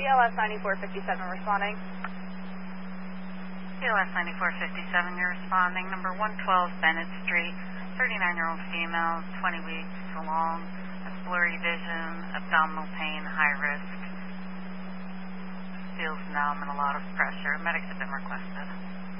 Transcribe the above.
ELS 9457 responding. ELS 9457, you're responding. Number 112 Bennett Street, 39-year-old female, 20 weeks along, has blurry vision, abdominal pain, high risk. Feels numb and a lot of pressure. Medics have been requested.